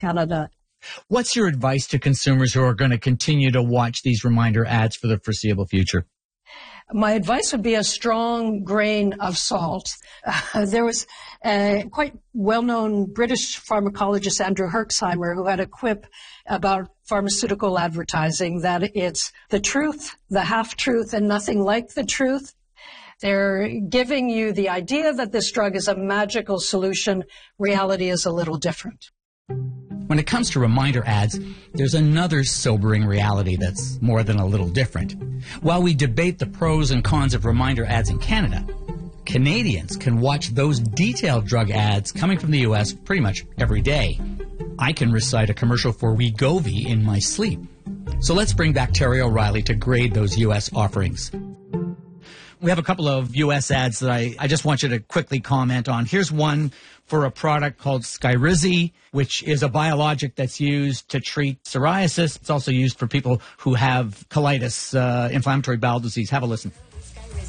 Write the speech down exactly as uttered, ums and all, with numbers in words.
Canada. What's your advice to consumers who are going to continue to watch these reminder ads for the foreseeable future? My advice would be a strong grain of salt. Uh, there was a quite well-known British pharmacologist, Andrew Herxheimer, who had a quip about pharmaceutical advertising, that it's the truth, the half-truth, and nothing like the truth. They're giving you the idea that this drug is a magical solution. Reality is a little different. When it comes to reminder ads, there's another sobering reality that's more than a little different. While we debate the pros and cons of reminder ads in Canada, Canadians can watch those detailed drug ads coming from the U S pretty much every day. I can recite a commercial for Wegovy in my sleep. So let's bring back Terry O'Reilly to grade those U S offerings. We have a couple of U S ads that I, I just want you to quickly comment on. Here's one for a product called Skyrizi, which is a biologic that's used to treat psoriasis. It's also used for people who have colitis, uh, inflammatory bowel disease. Have a listen.